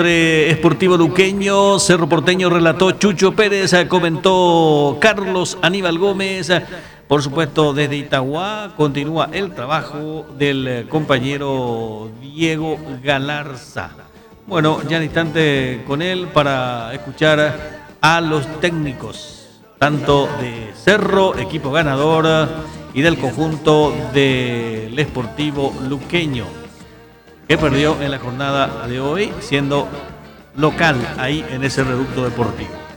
Esportivo Luqueño, Cerro Porteño relató Chucho Pérez, comentó Carlos Aníbal Gómez. Por supuesto, desde Itagua continúa el trabajo del compañero Diego Galarza. Bueno, ya en instante con él para escuchar a los técnicos, tanto de Cerro, equipo ganador, y del conjunto del Esportivo Luqueño, que perdió en la jornada de hoy, siendo local ahí en ese reducto deportivo.